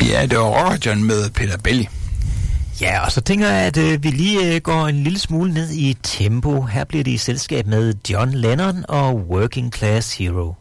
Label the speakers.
Speaker 1: Ja, det var Rocker John med Peter Belli.
Speaker 2: Ja, og så tænker jeg, at vi lige går en lille smule ned i tempo. Her bliver det i selskab med John Lennon og Working Class Hero.